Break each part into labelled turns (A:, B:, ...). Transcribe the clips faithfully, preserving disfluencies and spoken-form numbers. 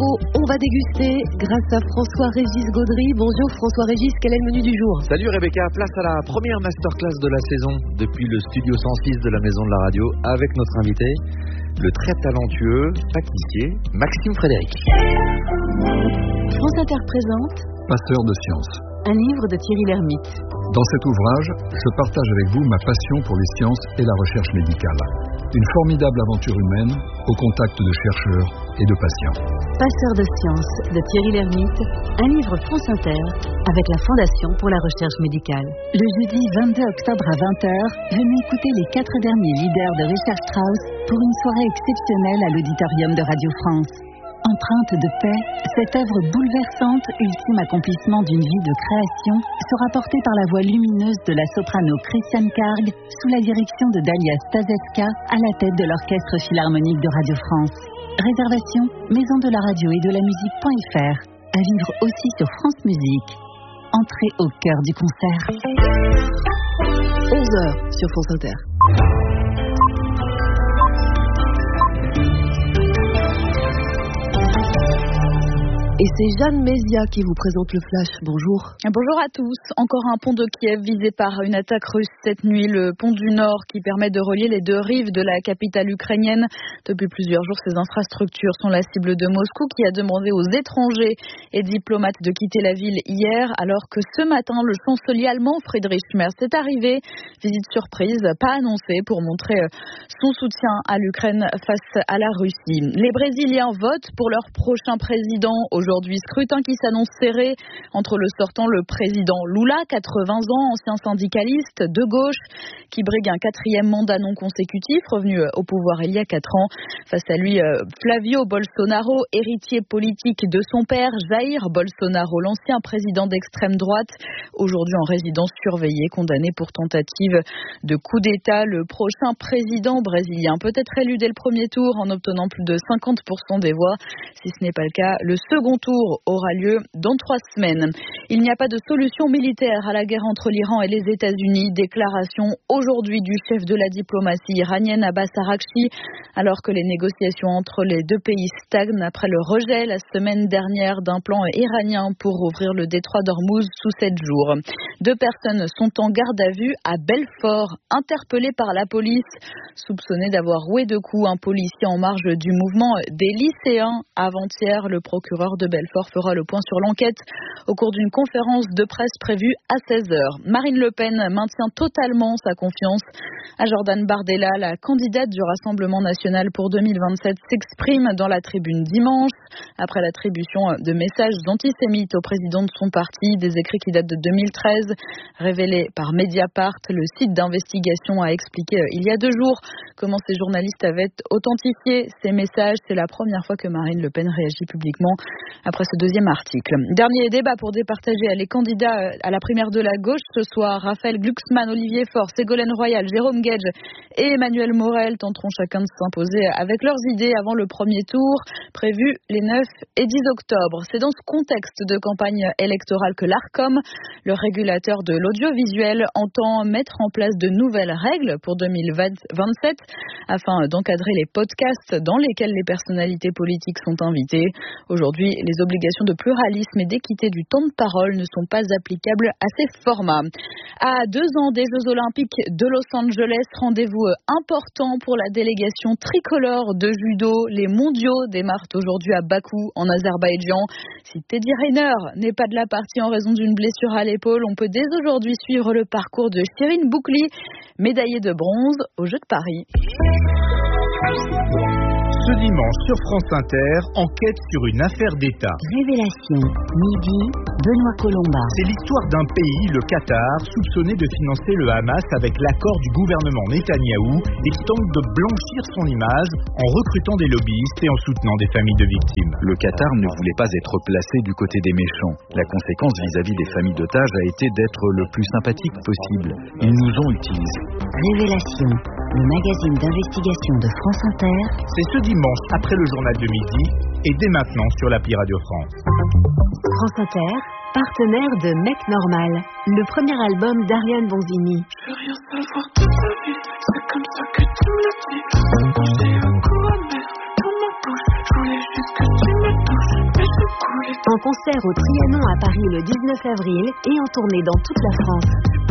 A: info, on va déguster grâce à François-Régis Gaudry. Bonjour François-Régis, quel est le menu du jour?
B: Salut Rebecca, place à la première masterclass de la saison depuis le studio cent six de la Maison de la Radio avec notre invité, le très talentueux pâtissier Maxime Frédéric.
A: France Inter présente
C: Passeur de sciences,
A: un livre de Thierry Lhermitte.
C: Dans cet ouvrage, je partage avec vous ma passion pour les sciences et la recherche médicale. Une formidable aventure humaine au contact de chercheurs et de patients.
A: Passeur de sciences de Thierry Lhermitte, un livre France Inter avec la Fondation pour la recherche médicale.
D: Le jeudi vingt-deux octobre à vingt heures, venez écouter les quatre derniers leaders de Richard Strauss pour une soirée exceptionnelle à l'auditorium de Radio France. Empreinte de paix, cette œuvre bouleversante, ultime accomplissement d'une vie de création, sera portée par la voix lumineuse de la soprano Christiane Karg sous la direction de Dalia Stasevska à la tête de l'Orchestre Philharmonique de Radio France. Réservation maison de la radio et de la musique.fr. À vivre aussi sur France Musique. Entrez au cœur du concert.
A: onze heures sur France Inter. Et c'est Jeanne Mézia qui vous présente le Flash. Bonjour.
E: Bonjour à tous. Encore un pont de Kiev visé par une attaque russe cette nuit. Le pont du Nord qui permet de relier les deux rives de la capitale ukrainienne. Depuis plusieurs jours, ces infrastructures sont la cible de Moscou qui a demandé aux étrangers et diplomates de quitter la ville hier, alors que ce matin, le chancelier allemand Friedrich Merz est arrivé. Visite surprise, pas annoncée, pour montrer son soutien à l'Ukraine face à la Russie. Les Brésiliens votent pour leur prochain président. Aujourd'hui, scrutin qui s'annonce serré entre le sortant, le président Lula, quatre-vingts ans, ancien syndicaliste de gauche, qui brigue un quatrième mandat non consécutif, revenu au pouvoir il y a quatre ans. Face à lui, Flavio Bolsonaro, héritier politique de son père, Jair Bolsonaro, l'ancien président d'extrême droite, aujourd'hui en résidence surveillée, condamné pour tentative de coup d'État. Le prochain président brésilien peut être élu dès le premier tour en obtenant plus de cinquante pour cent des voix. Si ce n'est pas le cas, le second tour aura lieu dans trois semaines. Il n'y a pas de solution militaire à la guerre entre l'Iran et les États-Unis. Déclaration aujourd'hui du chef de la diplomatie iranienne Abbas Araghchi, alors que les négociations entre les deux pays stagnent après le rejet la semaine dernière d'un plan iranien pour ouvrir le détroit d'Ormuz sous sept jours. Deux personnes sont en garde à vue à Belfort, interpellées par la police, soupçonnées d'avoir roué de coups un policier en marge du mouvement des lycéens. Avant-hier, le procureur de Belfort fera le point sur l'enquête au cours d'une conférence de presse prévue à seize heures. Marine Le Pen maintient totalement sa confiance à Jordan Bardella. La candidate du Rassemblement national pour deux mille vingt-sept s'exprime dans la tribune dimanche après l'attribution de messages antisémites au président de son parti, des écrits qui datent de deux mille treize, révélés par Mediapart. Le site d'investigation a expliqué il y a deux jours comment ces journalistes avaient authentifié ces messages. C'est la première fois que Marine Le Pen réagit publiquement après ce deuxième article. Dernier débat pour départager les candidats à la primaire de la gauche ce soir. Raphaël Glucksmann, Olivier Faure, Ségolène Royal, Jérôme Guedj et Emmanuel Morel tenteront chacun de s'imposer avec leurs idées avant le premier tour, prévu les neuf et dix octobre. C'est dans ce contexte de campagne électorale que l'Arcom, le régulateur de l'audiovisuel, entend mettre en place de nouvelles règles pour deux mille vingt-sept afin d'encadrer les podcasts dans lesquels les personnalités politiques sont invitées. Aujourd'hui, les obligations de pluralisme et d'équité du temps de parole ne sont pas applicables à ces formats. À deux ans des Jeux Olympiques de Los Angeles, rendez-vous important pour la délégation tricolore de judo. Les mondiaux démarrent aujourd'hui à Bakou, en Azerbaïdjan. Si Teddy Riner n'est pas de la partie en raison d'une blessure à l'épaule, on peut dès aujourd'hui suivre le parcours de Chirine Boukli, médaillée de bronze aux Jeux de Paris.
F: Ce dimanche sur France Inter, enquête sur une affaire d'État.
D: Révélation, midi, Benoît Colomba.
F: C'est l'histoire d'un pays, le Qatar, soupçonné de financer le Hamas avec l'accord du gouvernement Netanyahou et qui tente de blanchir son image en recrutant des lobbyistes et en soutenant des familles de victimes.
G: Le Qatar ne voulait pas être placé du côté des méchants. La conséquence vis-à-vis des familles d'otages a été d'être le plus sympathique possible. Ils nous ont utilisés.
D: Révélation, le magazine d'investigation de France Inter.
F: C'est ce dimanche après le journal de midi et dès maintenant sur l'appli Radio France.
A: France Inter, partenaire de Mec Normal, le premier album d'Ariane Bonzini.
H: Je veux rien savoir de ta vie, c'est comme ça que tu me l'as dit. J'ai un goût amer dans ma bouche, je voulais juste que tu me touches.
A: En concert au Trianon à Paris le dix-neuf avril et en tournée dans toute la France.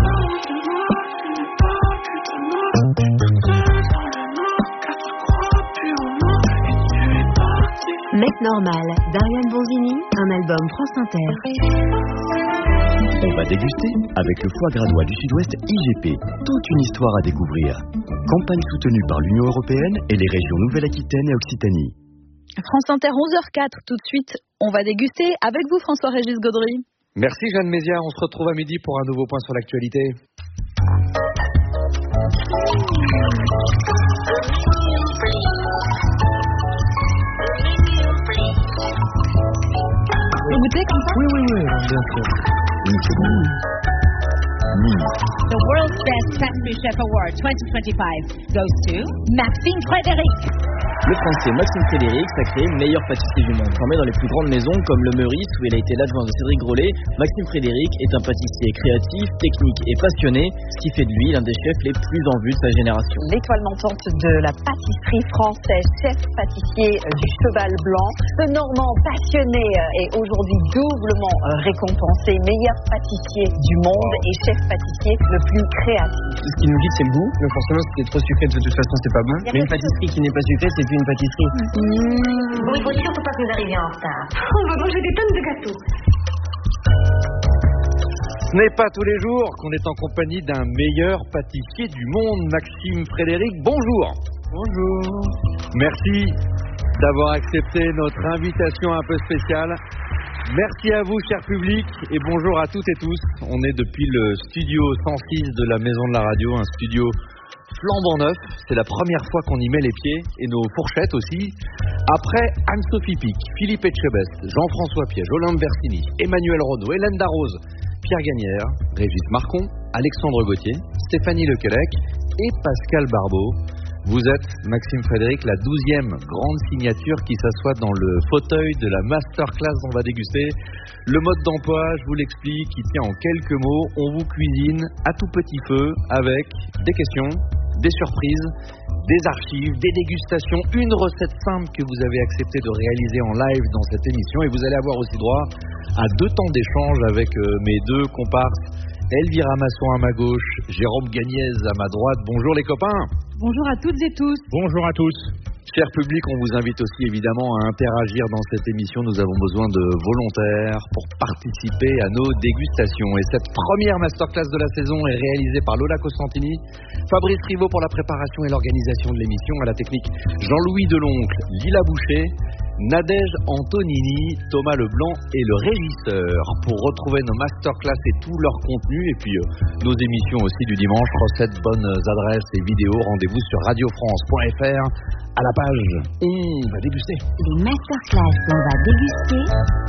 A: Mec normal, d'Ariane Bonzini, un album France Inter.
I: On va déguster avec le foie gras noix du Sud-Ouest I G P. Toute une histoire à découvrir. Campagne soutenue par l'Union européenne et les régions Nouvelle-Aquitaine et Occitanie.
E: France Inter, onze heures quatre, tout de suite, on va déguster avec vous François-Régis Gaudry.
B: Merci Jeanne Mézia, on se retrouve à midi pour un nouveau point sur l'actualité.
E: Vous goûtez comme ça?
B: Oui, oui, oui, bien sûr. Une seconde. Mmh.
J: The World's Best Pastry Chef Award twenty twenty-five goes to Maxime Frédéric.
K: Le Français Maxime Frédéric sacré meilleur pâtissier du monde. Formé dans les plus grandes maisons comme le Meurice où il a été l'adjoint de Cédric Grolet, Maxime Frédéric est un pâtissier créatif, technique et passionné, ce qui fait de lui l'un des chefs les plus en vue de sa génération.
L: L'étoile montante de la pâtisserie française, chef pâtissier du Cheval Blanc. Ce Normand passionné est aujourd'hui doublement récompensé, meilleur pâtissier du monde et chef pâtissier le plus créatif.
K: Ce qui nous guide, c'est le goût. Donc forcément, c'était trop sucré, de toute façon, c'est pas bon. Mais une pâtisserie qui n'est pas sucrée, c'est plus une pâtisserie.
L: Mmh. Bon, il faut surtout pas que vous arriviez en retard. On va manger des tonnes de gâteaux.
B: Ce n'est pas tous les jours qu'on est en compagnie d'un meilleur pâtissier du monde, Maxime Frédéric. Bonjour.
K: Bonjour.
B: Merci d'avoir accepté notre invitation un peu spéciale. Merci à vous, cher public, et bonjour à toutes et tous. On est depuis le studio cent six de la Maison de la Radio, un studio flambant neuf. C'est la première fois qu'on y met les pieds, et nos fourchettes aussi. Après Anne-Sophie Pic, Philippe Etchebest, Jean-François Piège, Olympe Bertini, Emmanuel Renaud, Hélène Darroze, Pierre Gagnère, Régis Marcon, Alexandre Gauthier, Stéphanie Lequelec et Pascal Barbeau. Vous êtes, Maxime Frédéric, la douzième grande signature qui s'assoit dans le fauteuil de la masterclass dont on va déguster. Le mode d'emploi, je vous l'explique, qui tient en quelques mots. On vous cuisine à tout petit feu avec des questions, des surprises, des archives, des dégustations, une recette simple que vous avez accepté de réaliser en live dans cette émission. Et vous allez avoir aussi droit à deux temps d'échange avec euh, mes deux comparses. Elvira Masson à ma gauche, Jérôme Gagnez à ma droite. Bonjour les copains.
M: Bonjour à toutes et tous.
F: Bonjour à tous.
B: Cher public, on vous invite aussi évidemment à interagir dans cette émission. Nous avons besoin de volontaires pour participer à nos dégustations. Et cette première masterclass de la saison est réalisée par Lola Costantini, Fabrice Rivaud pour la préparation et l'organisation de l'émission, à la technique Jean-Louis Deloncle, Lila Boucher, Nadège Antonini, Thomas Leblanc et le régisseur. Pour retrouver nos masterclass et tout leur contenu, et puis euh, nos émissions aussi du dimanche, recettes, bonnes adresses et vidéos, rendez-vous sur radio france point f r. À la page, on va déguster.
A: Les masterclass qu'on va déguster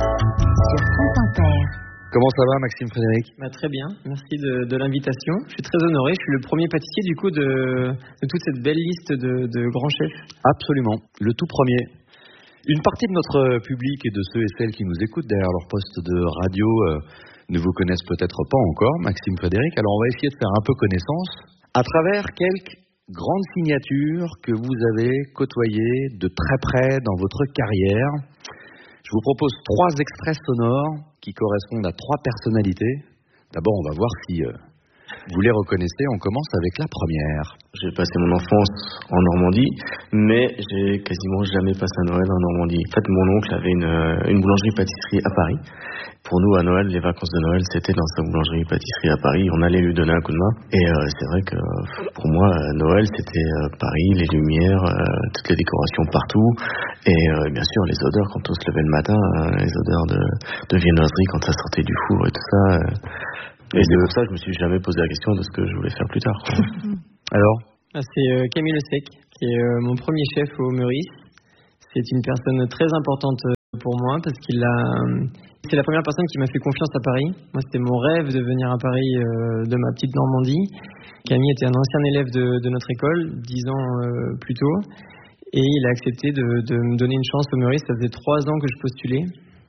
A: sur France Inter.
B: Comment ça va, Maxime Frédéric?
K: Bah, très bien, merci de, de l'invitation. Je suis très honoré, je suis le premier pâtissier du coup de, de toute cette belle liste de, de grands chefs.
B: Absolument, le tout premier. Une partie de notre public et de ceux et celles qui nous écoutent derrière leur poste de radio euh, ne vous connaissent peut-être pas encore, Maxime Frédéric. Alors on va essayer de faire un peu connaissance à travers quelques grandes signatures que vous avez côtoyées de très près dans votre carrière. Je vous propose trois extraits sonores qui correspondent à trois personnalités. D'abord, on va voir si euh, vous les reconnaissez. On commence avec la première.
N: J'ai passé mon enfance en Normandie, mais j'ai quasiment jamais passé un Noël en Normandie. En fait, mon oncle avait une, une boulangerie-pâtisserie à Paris. Pour nous, à Noël, les vacances de Noël, c'était dans sa boulangerie-pâtisserie à Paris. On allait lui donner un coup de main. Et euh, c'est vrai que pour moi, Noël, c'était euh, Paris, les lumières, euh, toutes les décorations partout. Et euh, bien sûr, les odeurs quand on se levait le matin, euh, les odeurs de, de viennoiserie quand ça sortait du four et tout ça. Euh, et c'est pour ça que je me suis jamais posé la question de ce que je voulais faire plus tard.
B: Alors
K: ah, c'est euh, Camille Le Sec, qui est euh, mon premier chef au Meurice. C'est une personne très importante pour moi parce qu'il a... Euh, c'est la première personne qui m'a fait confiance à Paris. Moi, c'était mon rêve de venir à Paris euh, de ma petite Normandie. Camille était un ancien élève de, de notre école, dix ans euh, plus tôt. Et il a accepté de, de me donner une chance au Meurice. Ça faisait trois ans que je postulais.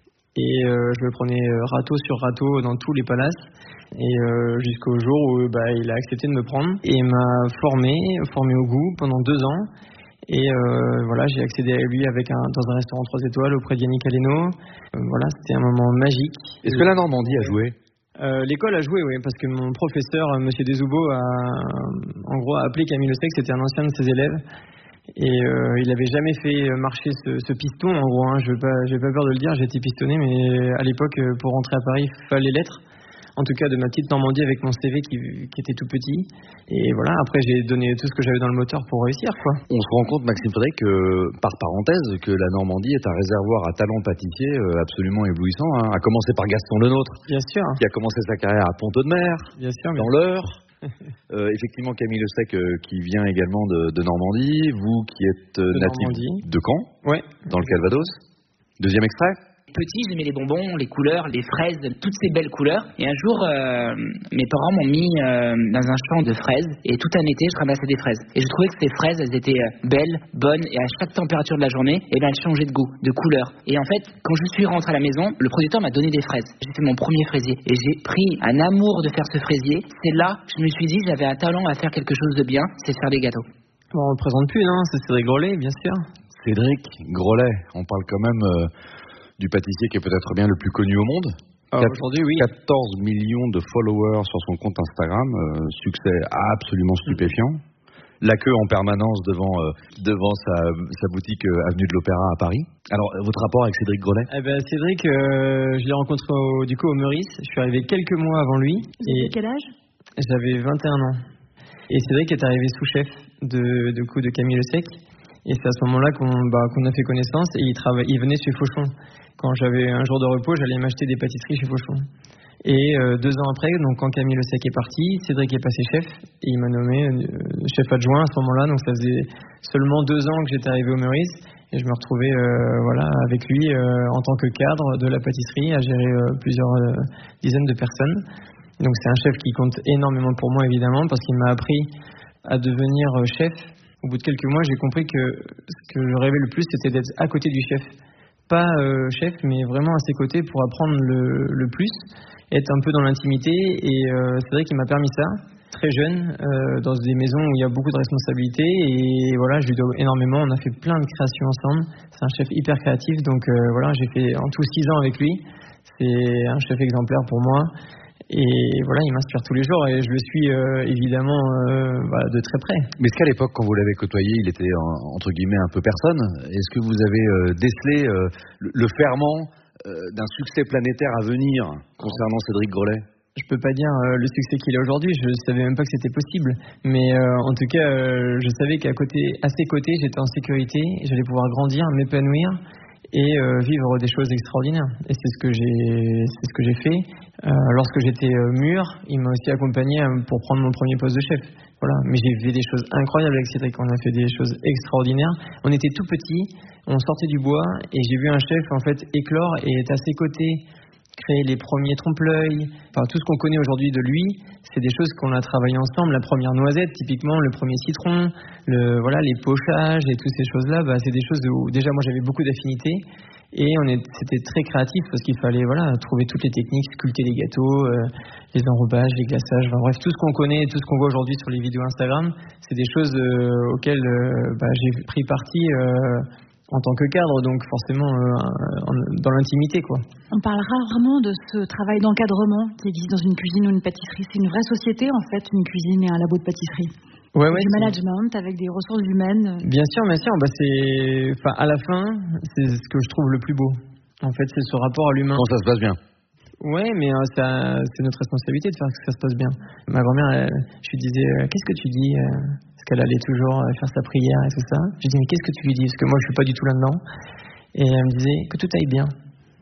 K: Et euh, je me prenais râteau sur râteau dans tous les palaces. Et euh, jusqu'au jour où bah, il a accepté de me prendre. Et il m'a formé, formé au goût pendant deux ans. Et euh, voilà, j'ai accédé à lui avec un, dans un restaurant trois étoiles auprès d'Yannick Aleno. Euh, voilà, c'était un moment magique.
B: Est-ce que la Normandie a joué ?
K: euh, L'école a joué, oui, parce que mon professeur, Monsieur Desoubeaux, a en gros a appelé Camille Le Sec, c'était un ancien de ses élèves. Et euh, il avait jamais fait marcher ce, ce piston, en gros. Hein, je n'ai pas, j'ai pas peur de le dire, j'ai été pistonné, mais à l'époque, pour rentrer à Paris, il fallait l'être. En tout cas de ma petite Normandie avec mon C V qui, qui était tout petit. Et voilà, après j'ai donné tout ce que j'avais dans le moteur pour réussir, quoi.
B: On se rend compte, Maxime Frédéric, que, par parenthèse, que la Normandie est un réservoir à talent pâtissier absolument éblouissant, hein, à commencer par Gaston Lenôtre,
K: bien sûr,
B: qui a commencé sa carrière à Pont-Audemer,
K: bien sûr,
B: dans l'Eure. euh, effectivement, Camille Le Sec, euh, qui vient également de, de Normandie, vous qui êtes euh, natif de Caen,
K: ouais,
B: dans le Calvados. Deuxième extrait.
M: Petit, j'aimais les bonbons, les couleurs, les fraises, toutes ces belles couleurs. Et un jour, euh, mes parents m'ont mis euh, dans un champ de fraises. Et tout un été, je ramassais des fraises. Et je trouvais que ces fraises, elles étaient belles, bonnes. Et à chaque température de la journée, eh ben, elles changeaient de goût, de couleur. Et en fait, quand je suis rentré à la maison, le producteur m'a donné des fraises. J'ai fait mon premier fraisier. Et j'ai pris un amour de faire ce fraisier. C'est là que je me suis dit, j'avais un talent à faire quelque chose de bien, c'est faire des gâteaux.
K: Bon, on ne le présente plus, non ? C'est Cédric Grolet, bien sûr.
B: Cédric Grolet, on parle quand même... Euh... du pâtissier qui est peut-être bien le plus connu au monde.
K: Ah, aujourd'hui, oui.
B: quatorze millions de followers sur son compte Instagram, euh, succès absolument stupéfiant. La queue en permanence devant, euh, devant sa, sa boutique euh, avenue de l'Opéra à Paris. Alors, votre rapport avec Cédric Grolet ?
K: Eh ben, Cédric, euh, je l'ai rencontré au, du coup au Meurice. Je suis arrivé quelques mois avant lui.
E: Vous avez quel âge ?
K: J'avais vingt et un ans. Et Cédric est arrivé sous-chef de, de, coup, de Camille Le Sec. Et c'est à ce moment-là qu'on, bah, qu'on a fait connaissance. Et il, travaille, il venait chez Fauchon. Quand j'avais un jour de repos, j'allais m'acheter des pâtisseries chez Fauchon. Et euh, deux ans après, donc quand Camille Le Sec est parti, Cédric est passé chef. Et il m'a nommé euh, chef adjoint à ce moment-là. Donc ça faisait seulement deux ans que j'étais arrivé au Meurice. Et je me retrouvais euh, voilà, avec lui euh, en tant que cadre de la pâtisserie à gérer euh, plusieurs euh, dizaines de personnes. Donc c'est un chef qui compte énormément pour moi, évidemment, parce qu'il m'a appris à devenir chef. Au bout de quelques mois, j'ai compris que ce que je rêvais le plus, c'était d'être à côté du chef. Pas euh, chef, mais vraiment à ses côtés pour apprendre le, le plus, être un peu dans l'intimité. Et euh, c'est vrai qu'il m'a permis ça, très jeune, euh, dans des maisons où il y a beaucoup de responsabilités. Et voilà, je lui dois énormément. On a fait plein de créations ensemble. C'est un chef hyper créatif. Donc euh, voilà, j'ai fait en tout six ans avec lui. C'est un chef exemplaire pour moi. Et voilà, il m'inspire tous les jours et je le suis euh, évidemment euh, bah, de très près.
B: Mais est-ce qu'à l'époque, quand vous l'avez côtoyé, il était en, entre guillemets un peu personne ? Est-ce que vous avez euh, décelé euh, le, le ferment euh, d'un succès planétaire à venir concernant Cédric Grolet ?
K: Je peux pas dire euh, le succès qu'il a aujourd'hui, je savais même pas que c'était possible. Mais euh, en tout cas, euh, je savais qu'à côté, à ses côtés, j'étais en sécurité, j'allais pouvoir grandir, m'épanouir et euh, vivre des choses extraordinaires. Et c'est ce que j'ai, c'est ce que j'ai fait. Euh, lorsque j'étais euh, mûr, il m'a aussi accompagné euh, pour prendre mon premier poste de chef. Voilà. Mais j'ai fait des choses incroyables avec Cédric. On a fait des choses extraordinaires. On était tout petits, on sortait du bois et j'ai vu un chef en fait éclore et être à ses côtés, créer les premiers trompe-l'œil. Enfin, tout ce qu'on connaît aujourd'hui de lui, c'est des choses qu'on a travaillé ensemble. La première noisette, typiquement, le premier citron, le, voilà, les pochages et toutes ces choses-là, bah, c'est des choses où déjà moi j'avais beaucoup d'affinités. Et on est, c'était très créatif parce qu'il fallait voilà, trouver toutes les techniques, sculpter les gâteaux, euh, les enrobages, les glaçages, enfin, bref, tout ce qu'on connaît, tout ce qu'on voit aujourd'hui sur les vidéos Instagram, c'est des choses euh, auxquelles euh, bah, j'ai pris parti euh, en tant que cadre, donc forcément euh, en, dans l'intimité, quoi.
E: On parle rarement de ce travail d'encadrement qui existe dans une cuisine ou une pâtisserie. C'est une vraie société, en fait, une cuisine et un labo de pâtisserie.
K: Ouais, ouais,
E: du management avec des ressources humaines.
K: Bien sûr, bien sûr. Bah c'est, enfin, à la fin, c'est ce que je trouve le plus beau. En fait, c'est ce rapport à l'humain.
B: Quand ça se passe bien.
K: Ouais, mais euh, ça, c'est notre responsabilité de faire que ça se passe bien. Ma grand-mère, elle, je lui disais, euh, qu'est-ce que tu dis euh, Parce qu'elle allait toujours euh, faire sa prière et tout ça. Je lui disais, mais qu'est-ce que tu lui dis Parce que moi, je suis pas du tout là-dedans. Et elle me disait que tout aille bien.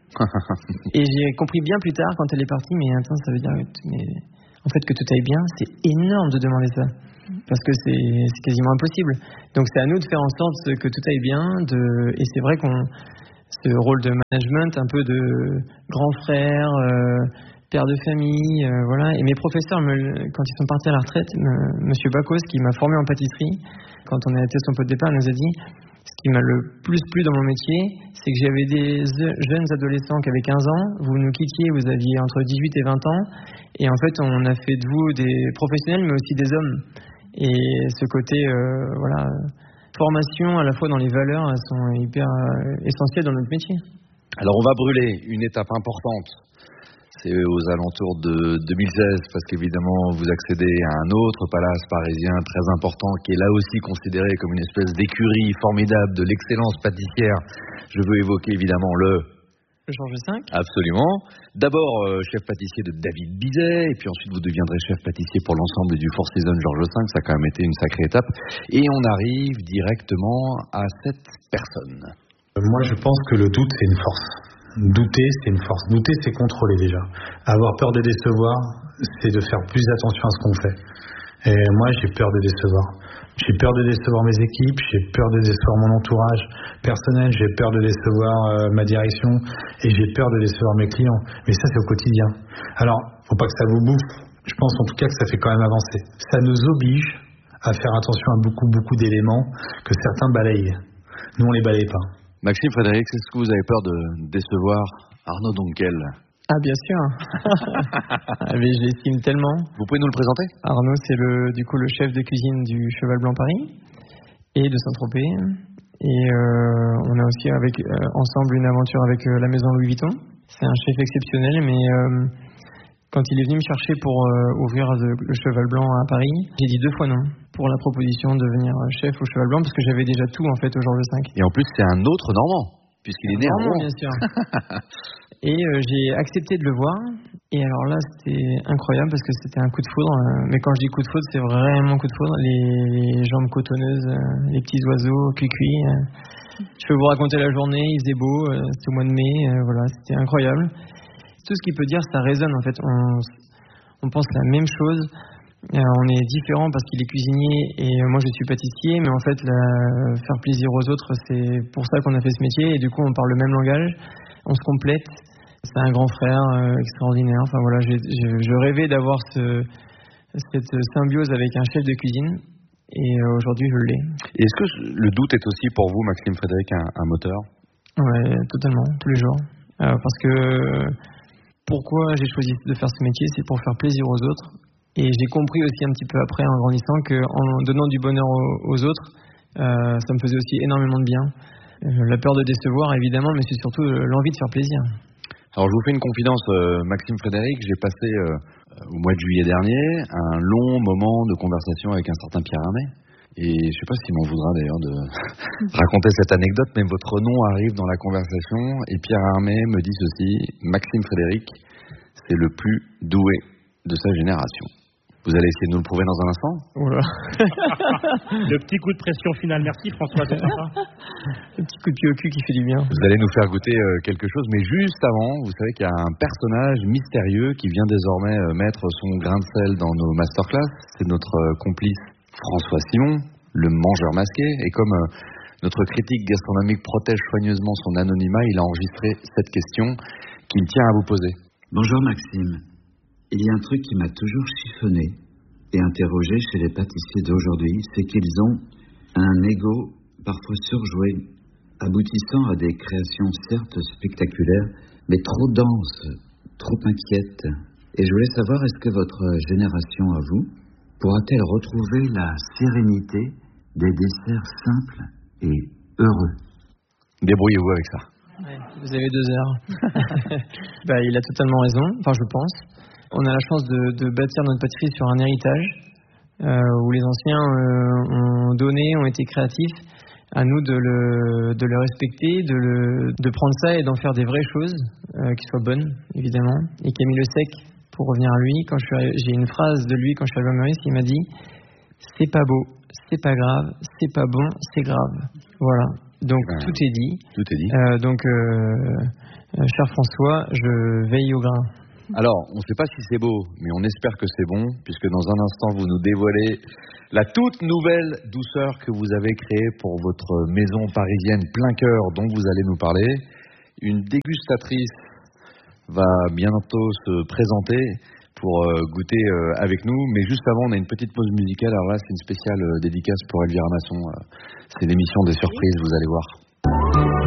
K: Et j'ai compris bien plus tard quand elle est partie, mais attends, ça veut dire, mais en fait, que tout aille bien, c'est énorme de demander ça. Parce que c'est, c'est quasiment impossible. Donc c'est à nous de faire en sorte que tout aille bien. De, et c'est vrai qu'on ce rôle de management, un peu de grand frère, euh, père de famille, euh, voilà. Et mes professeurs, me, quand ils sont partis à la retraite, me, Monsieur Bacos, qui m'a formé en pâtisserie, quand on a été son pot de départ, nous a dit ce qui m'a le plus plu dans mon métier, c'est que j'avais des jeunes adolescents qui avaient quinze ans, vous nous quittiez, vous aviez entre dix-huit et vingt ans, et en fait on a fait de vous des professionnels mais aussi des hommes. Et ce côté, euh, voilà, formation à la fois dans les valeurs, elles sont hyper euh, essentielles dans notre métier.
B: Alors on va brûler une étape importante. C'est aux alentours de deux mille seize, parce qu'évidemment vous accédez à un autre palace parisien très important qui est là aussi considéré comme une espèce d'écurie formidable de l'excellence pâtissière. Je veux évoquer évidemment le...
K: Le Georges cinq.
B: Absolument. D'abord euh, chef pâtissier de David Bizet, et puis ensuite vous deviendrez chef pâtissier pour l'ensemble du Four Seasons Georges cinq. Ça a quand même été une sacrée étape. Et on arrive directement à cette personne.
O: Moi je pense que le doute c'est une force. Douter, c'est une force. Douter, c'est contrôler déjà. Avoir peur de décevoir, c'est de faire plus attention à ce qu'on fait. Et moi, j'ai peur de décevoir. J'ai peur de décevoir mes équipes, j'ai peur de décevoir mon entourage personnel, j'ai peur de décevoir euh, ma direction et j'ai peur de décevoir mes clients. Mais ça, c'est au quotidien. Alors, faut pas que ça vous bouffe. Je pense en tout cas que ça fait quand même avancer. Ça nous oblige à faire attention à beaucoup, beaucoup d'éléments que certains balayent. Nous, on les balaye pas.
B: Maxime Frédéric, est-ce que vous avez peur de décevoir Arnaud Donquel?
K: Ah bien sûr. Mais je l'estime tellement.
B: Vous pouvez nous le présenter?
K: Arnaud, c'est le du coup le chef de cuisine du Cheval Blanc Paris et de Saint-Tropez. Et euh, on a aussi avec euh, ensemble une aventure avec euh, la maison Louis Vuitton. C'est un chef exceptionnel, mais euh, quand il est venu me chercher pour euh, ouvrir le, le Cheval Blanc à Paris, j'ai dit deux fois non pour la proposition de devenir chef au Cheval Blanc, parce que j'avais déjà tout en fait au Georges cinq.
B: Et en plus c'est un autre Normand, puisqu'il est né à Rouen.
K: Bien sûr. Et euh, j'ai accepté de le voir. Et alors là c'était incroyable parce que c'était un coup de foudre. Mais quand je dis coup de foudre, c'est vraiment coup de foudre. Les jambes cotonneuses, les petits oiseaux, cuicui. Je peux vous raconter la journée, il faisait beau, c'était au mois de mai, voilà, c'était incroyable. Tout ce qu'il peut dire, ça résonne en fait. On, on pense la même chose. Alors, on est différents parce qu'il est cuisinier et moi je suis pâtissier, mais en fait la, faire plaisir aux autres, c'est pour ça qu'on a fait ce métier et du coup on parle le même langage, on se complète. C'est un grand frère euh, extraordinaire. Enfin voilà, j'ai, j'ai, je rêvais d'avoir ce, cette symbiose avec un chef de cuisine et euh, aujourd'hui je l'ai.
B: Et est-ce que le doute est aussi pour vous, Maxime Frédéric, un, un moteur?
K: Ouais, totalement, tous les jours. Euh, parce que pourquoi j'ai choisi de faire ce métier, c'est pour faire plaisir aux autres. Et j'ai compris aussi un petit peu après, en grandissant, qu'en donnant du bonheur aux, aux autres, euh, ça me faisait aussi énormément de bien. Euh, la peur de décevoir, évidemment, mais c'est surtout euh, l'envie de faire plaisir.
B: Alors, je vous fais une confidence, euh, Maxime Frédéric. J'ai passé, euh, au mois de juillet dernier, un long moment de conversation avec un certain Pierre Hermé. Et je ne sais pas s'il m'en voudra d'ailleurs de raconter cette anecdote, mais votre nom arrive dans la conversation et Pierre Hermé me dit ceci: Maxime Frédéric, c'est le plus doué de sa génération. Vous allez essayer de nous le prouver dans un instant?
P: Oula. Le petit coup de pression final, merci François, c'est sympa.
K: Le petit coup de pied au cul qui fait du bien.
B: Vous allez nous faire goûter euh, quelque chose, mais juste avant, vous savez qu'il y a un personnage mystérieux qui vient désormais euh, mettre son grain de sel dans nos masterclass. C'est notre euh, complice François Simon, le mangeur masqué. Et comme euh, notre critique gastronomique protège soigneusement son anonymat, il a enregistré cette question qu'il tient à vous poser.
Q: Bonjour Maxime. Il y a un truc qui m'a toujours chiffonné et interrogé chez les pâtissiers d'aujourd'hui, c'est qu'ils ont un ego parfois surjoué, aboutissant à des créations certes spectaculaires, mais trop denses, trop inquiètes. Et je voulais savoir, est-ce que votre génération à vous pourra-t-elle retrouver la sérénité des desserts simples et heureux?
B: Débrouillez-vous avec ça.
K: Ouais, vous avez deux heures. Bah, il a totalement raison, enfin je pense. On a la chance de, de bâtir notre pâtisserie sur un héritage euh, où les anciens euh, ont donné, ont été créatifs. À nous de le, de le respecter, de, le, de prendre ça et d'en faire des vraies choses euh, qui soient bonnes, évidemment. Et Camille Le Sec, pour revenir à lui, quand je suis arrivé, j'ai une phrase de lui quand je suis arrivé à Meurice, il m'a dit « C'est pas beau, c'est pas grave, c'est pas bon, c'est grave ». Voilà. Donc ben, tout est dit.
B: Tout est dit.
K: Euh, donc, euh, euh, cher François, je veille au grain.
B: Alors, on ne sait pas si c'est beau, mais on espère que c'est bon, puisque dans un instant, vous nous dévoilez la toute nouvelle douceur que vous avez créée pour votre maison parisienne plein cœur dont vous allez nous parler. Une dégustatrice va bientôt se présenter pour euh, goûter euh, avec nous, mais juste avant, on a une petite pause musicale. Alors là, c'est une spéciale euh, dédicace pour Elvira Masson. Euh, c'est l'émission des surprises, vous allez voir.